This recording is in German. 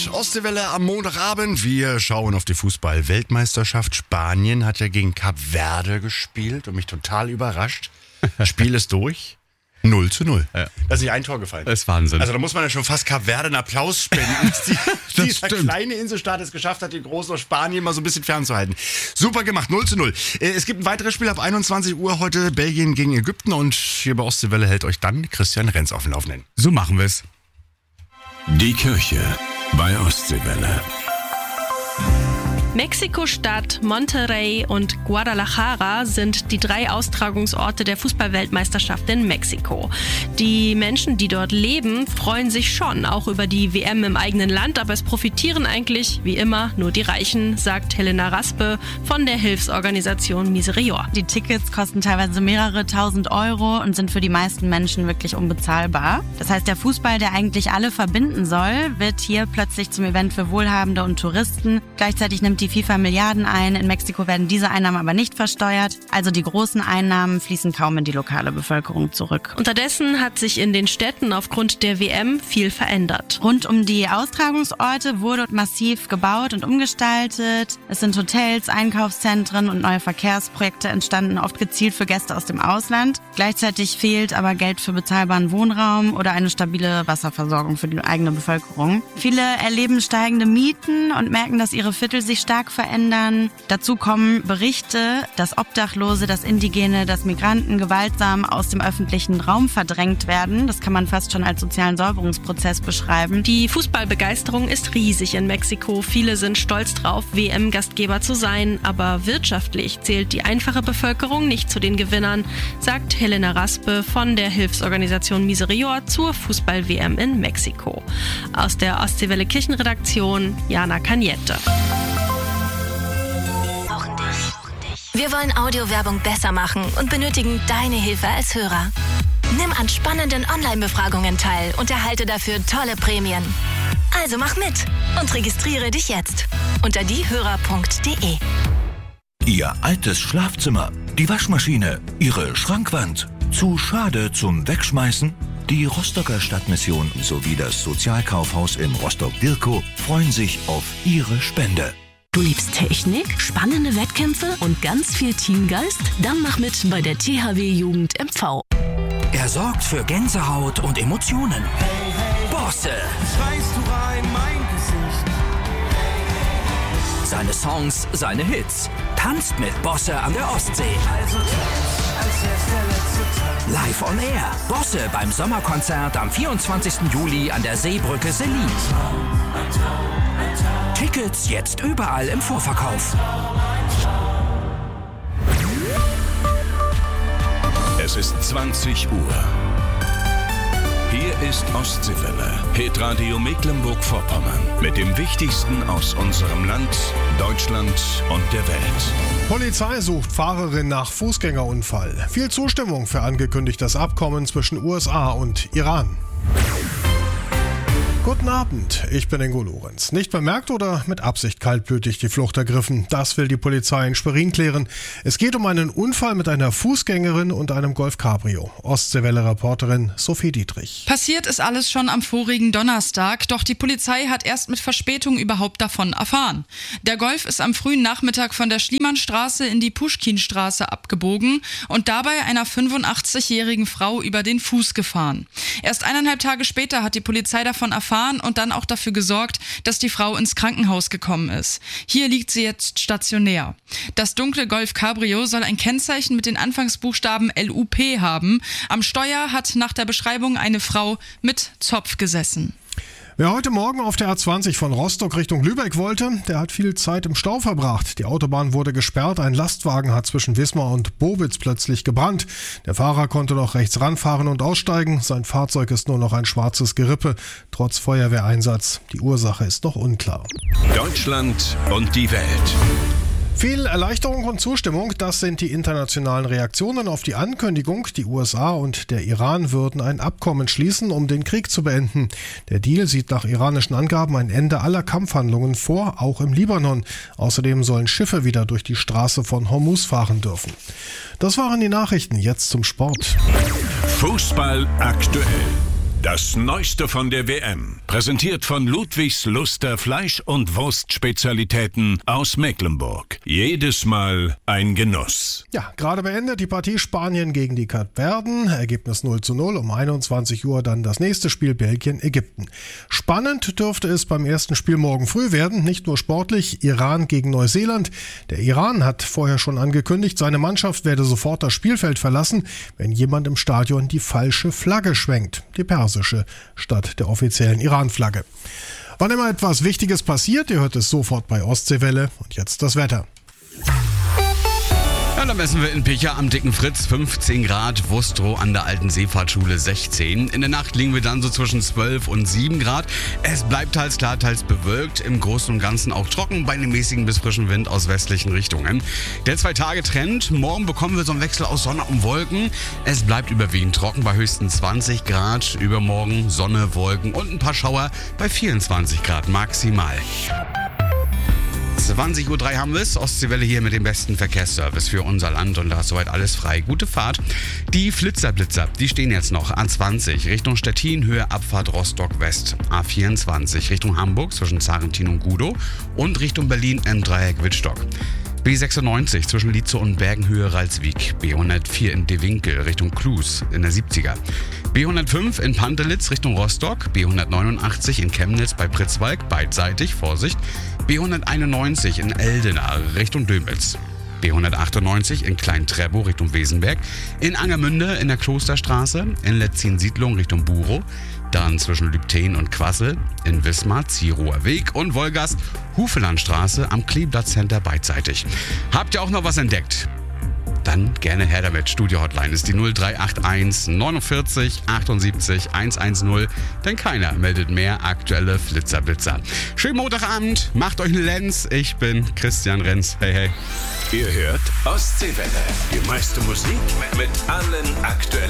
Ostseewelle am Montagabend. Wir schauen auf die Fußball-Weltmeisterschaft. Spanien hat ja gegen Kap Verde gespielt und mich total überrascht. Spiel ist durch. 0:0. Ja. Da ist nicht ein Tor gefallen. Das ist Wahnsinn. Also da muss man ja schon fast Kap Verde einen Applaus spenden, dass dieser kleine Inselstaat es geschafft hat, den großen aus Spanien mal so ein bisschen fernzuhalten. Super gemacht, 0:0. Es gibt ein weiteres Spiel ab 21 Uhr heute, Belgien gegen Ägypten, und hier bei Ostseewelle hält euch dann Christian Renz auf dem Laufenden. So machen wir es. Die Kirche bei Ostseewelle. Mexiko-Stadt, Monterrey und Guadalajara sind die 3 Austragungsorte der Fußball-Weltmeisterschaft in Mexiko. Die Menschen, die dort leben, freuen sich schon auch über die WM im eigenen Land, aber es profitieren eigentlich, wie immer, nur die Reichen, sagt Helena Raspe von der Hilfsorganisation Miserior. Die Tickets kosten teilweise mehrere tausend Euro und sind für die meisten Menschen wirklich unbezahlbar. Das heißt, der Fußball, der eigentlich alle verbinden soll, wird hier plötzlich zum Event für Wohlhabende und Touristen. Gleichzeitig nimmt die FIFA Milliarden ein. In Mexiko werden diese Einnahmen aber nicht versteuert. Also die großen Einnahmen fließen kaum in die lokale Bevölkerung zurück. Unterdessen hat sich in den Städten aufgrund der WM viel verändert. Rund um die Austragungsorte wurde massiv gebaut und umgestaltet. Es sind Hotels, Einkaufszentren und neue Verkehrsprojekte entstanden, oft gezielt für Gäste aus dem Ausland. Gleichzeitig fehlt aber Geld für bezahlbaren Wohnraum oder eine stabile Wasserversorgung für die eigene Bevölkerung. Viele erleben steigende Mieten und merken, dass ihre Viertel sich stark verändern. Dazu kommen Berichte, dass Obdachlose, dass Indigene, dass Migranten gewaltsam aus dem öffentlichen Raum verdrängt werden. Das kann man fast schon als sozialen Säuberungsprozess beschreiben. Die Fußballbegeisterung ist riesig in Mexiko. Viele sind stolz drauf, WM-Gastgeber zu sein. Aber wirtschaftlich zählt die einfache Bevölkerung nicht zu den Gewinnern, sagt Helena Raspe von der Hilfsorganisation Miserior zur Fußball-WM in Mexiko. Aus der Ostseewelle Kirchenredaktion, Jana Cañete. Wir wollen Audiowerbung besser machen und benötigen deine Hilfe als Hörer. Nimm an spannenden Online-Befragungen teil und erhalte dafür tolle Prämien. Also mach mit und registriere dich jetzt unter diehörer.de. Ihr altes Schlafzimmer, die Waschmaschine, Ihre Schrankwand. Zu schade zum Wegschmeißen? Die Rostocker Stadtmission sowie das Sozialkaufhaus in Rostock-Dirkow freuen sich auf Ihre Spende. Du liebst Technik, spannende Wettkämpfe und ganz viel Teamgeist? Dann mach mit bei der THW Jugend MV. Er sorgt für Gänsehaut und Emotionen. Bosse. Schreist du rein, mein Gesicht. Seine Songs, seine Hits. Tanzt mit Bosse an der Ostsee. Also tanz, als wär's der letzte Tag. Live on Air. Bosse beim Sommerkonzert am 24. Juli an der Seebrücke Selin. Tickets jetzt überall im Vorverkauf. Es ist 20 Uhr. Hier ist Ostseewelle, Hitradio Mecklenburg-Vorpommern. Mit dem Wichtigsten aus unserem Land, Deutschland und der Welt. Polizei sucht Fahrerin nach Fußgängerunfall. Viel Zustimmung für angekündigtes Abkommen zwischen USA und Iran. Guten Abend, ich bin Ingo Lorenz. Nicht bemerkt oder mit Absicht kaltblütig die Flucht ergriffen? Das will die Polizei in Schwerin klären. Es geht um einen Unfall mit einer Fußgängerin und einem Golf Cabrio. Ostseewelle-Reporterin Sophie Dietrich. Passiert ist alles schon am vorigen Donnerstag, doch die Polizei hat erst mit Verspätung überhaupt davon erfahren. Der Golf ist am frühen Nachmittag von der Schliemannstraße in die Puschkinstraße abgebogen und dabei einer 85-jährigen Frau über den Fuß gefahren. Erst 1,5 Tage später hat die Polizei davon erfahren und dann auch dafür gesorgt, dass die Frau ins Krankenhaus gekommen ist. Hier liegt sie jetzt stationär. Das dunkle Golf Cabrio soll ein Kennzeichen mit den Anfangsbuchstaben LUP haben. Am Steuer hat nach der Beschreibung eine Frau mit Zopf gesessen. Wer heute Morgen auf der A20 von Rostock Richtung Lübeck wollte, der hat viel Zeit im Stau verbracht. Die Autobahn wurde gesperrt, ein Lastwagen hat zwischen Wismar und Bobitz plötzlich gebrannt. Der Fahrer konnte noch rechts ranfahren und aussteigen. Sein Fahrzeug ist nur noch ein schwarzes Gerippe, trotz Feuerwehreinsatz. Die Ursache ist noch unklar. Deutschland und die Welt. Viel Erleichterung und Zustimmung, das sind die internationalen Reaktionen auf die Ankündigung, die USA und der Iran würden ein Abkommen schließen, um den Krieg zu beenden. Der Deal sieht nach iranischen Angaben ein Ende aller Kampfhandlungen vor, auch im Libanon. Außerdem sollen Schiffe wieder durch die Straße von Hormuz fahren dürfen. Das waren die Nachrichten, jetzt zum Sport. Fußball aktuell. Das Neueste von der WM. Präsentiert von Ludwigs Luster Fleisch- und Wurstspezialitäten aus Mecklenburg. Jedes Mal ein Genuss. Ja, gerade beendet die Partie Spanien gegen die Kapverden. Ergebnis 0:0. Um 21 Uhr dann das nächste Spiel Belgien-Ägypten. Spannend dürfte es beim ersten Spiel morgen früh werden. Nicht nur sportlich. Iran gegen Neuseeland. Der Iran hat vorher schon angekündigt, seine Mannschaft werde sofort das Spielfeld verlassen, wenn jemand im Stadion die falsche Flagge schwenkt. Die persische statt der offiziellen Iran-Flagge. Wann immer etwas Wichtiges passiert, ihr hört es sofort bei Ostseewelle. Und jetzt das Wetter. Ja, dann messen wir in Picha am Dicken Fritz 15 Grad, Wustrow an der Alten Seefahrtschule 16. In der Nacht liegen wir dann so zwischen 12 und 7 Grad. Es bleibt teils klar, teils bewölkt, im Großen und Ganzen auch trocken bei einem mäßigen bis frischen Wind aus westlichen Richtungen. Der 2-Tage-Trend, morgen bekommen wir so einen Wechsel aus Sonne und Wolken. Es bleibt überwiegend trocken bei höchstens 20 Grad, übermorgen Sonne, Wolken und ein paar Schauer bei 24 Grad maximal. 20:03 Uhr haben wir es. Ostseewelle hier mit dem besten Verkehrsservice für unser Land und da ist soweit alles frei. Gute Fahrt. Die Flitzerblitzer, die stehen jetzt noch. A20 Richtung Stettin, Höhe Abfahrt Rostock West. A24 Richtung Hamburg zwischen Zarentin und Gudow und Richtung Berlin im Dreieck Wittstock. B96 zwischen Lietzow und Bergenhöhe Ralswiek. B104 in Dewinkel Richtung Klus in der 70er. B105 in Pantelitz Richtung Rostock. B189 in Chemnitz bei Pritzwalk, beidseitig, Vorsicht. B191 in Eldena Richtung Dömitz. B198 in Klein-Treppow Richtung Wesenberg. In Angermünde in der Klosterstraße. In Letzin-Siedlung Richtung Burow. Dann zwischen Lübten und Quassel. In Wismar, Zierower Weg und Wolgast, Hufelandstraße am Kleeblatt-Center beidseitig. Habt ihr auch noch was entdeckt? Dann gerne her damit. Studio-Hotline ist die 0381 49 78 110, denn keiner meldet mehr aktuelle Flitzerblitzer. Schönen Montagabend, macht euch einen Lenz. Ich bin Christian Renz. Hey, hey. Ihr hört Ostseewelle. Die meiste Musik mit allen aktuellen